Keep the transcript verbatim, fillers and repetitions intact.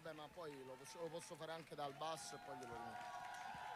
vabbè, ma poi lo posso, lo posso fare anche dal basso e poi glielo rimetto.